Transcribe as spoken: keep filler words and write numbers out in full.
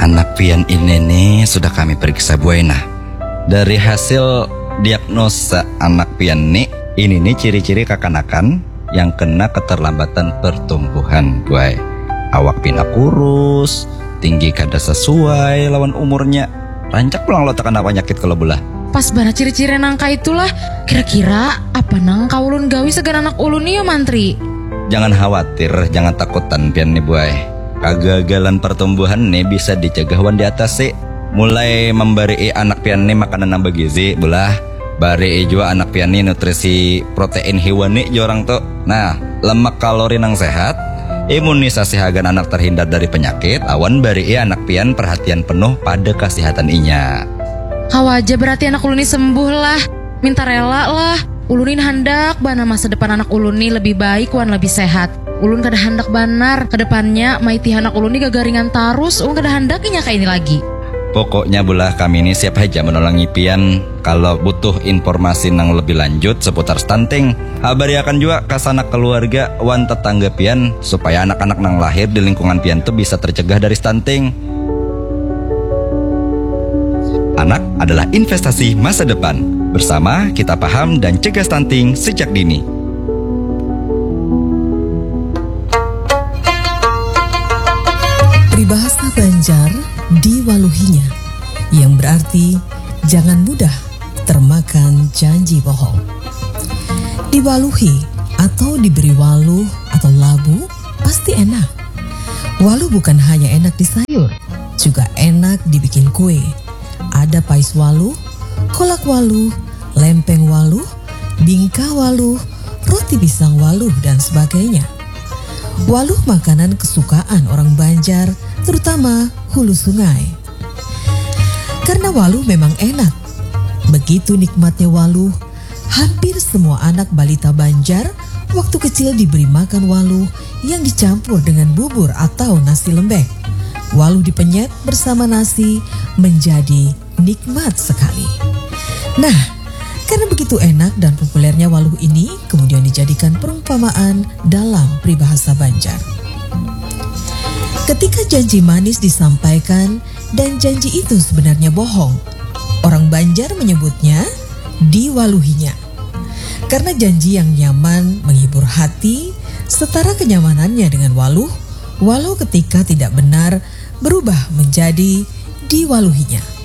Anak pian ini nih sudah kami periksa Bu Ena. Dari hasil diagnosa anak pian nih, ini nih ciri-ciri kekanakan yang kena keterlambatan pertumbuhan Bu Ai. Awak pina kurus, tinggi kada sesuai lawan umurnya. Rancak pulang lo tekan penyakit kalau belah. Pas bana ciri-ciri nangka itulah. Kira-kira apa nangka ulun gawi segan anak ulun nih ya mantri? Jangan khawatir, jangan takutan pian nih Bu Ai. Kegagalan pertumbuhan nih bisa dicegah wan di atas sih. Mulai memberi anak pian nih makanan yang bergizi belah. Bari juga anak pian nih nutrisi protein hewani jorang tuh. Nah, lemak kalori nang sehat, imunisasi hagan anak terhindar dari penyakit. Awan bari anak pian perhatian penuh pada kesehatan inya. Kawaja berarti anak ulun ini sembuh lah. Minta rela lah. Ulunin handak bana masa depan anak ulun ini lebih baik wan lebih sehat. Ulun kada handak banar kedepannya maiti anak ulun ini gagaringan tarus. Ulun kada handakinya kayak ini lagi. Pokoknya belah kami ini siap aja menolongi pian. Kalau butuh informasi yang lebih lanjut seputar stunting, habariakan juga ke sanak keluarga wan tetangga pian supaya anak-anak nang lahir di lingkungan pian tuh bisa tercegah dari stunting. Anak adalah investasi masa depan. Bersama kita paham dan cegah stunting sejak dini. Peribahasa Banjar diwaluhinya, yang berarti jangan mudah termakan janji bohong. Diwaluhi atau diberi waluh atau labu pasti enak. Waluh bukan hanya enak di sayur, juga enak dibikin kue. Ada pais waluh, kolak waluh, lempeng waluh, bingka waluh, roti pisang waluh, dan sebagainya. Waluh makanan kesukaan orang Banjar, terutama hulu sungai. Karena waluh memang enak. Begitu nikmatnya waluh, hampir semua anak balita Banjar waktu kecil diberi makan waluh yang dicampur dengan bubur atau nasi lembek. Waluh dipenyet bersama nasi menjadi nikmat sekali. Nah, karena begitu enak dan populernya waluh ini kemudian dijadikan perumpamaan dalam peribahasa Banjar. Ketika janji manis disampaikan dan janji itu sebenarnya bohong, orang Banjar menyebutnya diwaluhinya. Karena janji yang nyaman menghibur hati setara kenyamanannya dengan waluh, walau ketika tidak benar berubah menjadi diwaluhinya.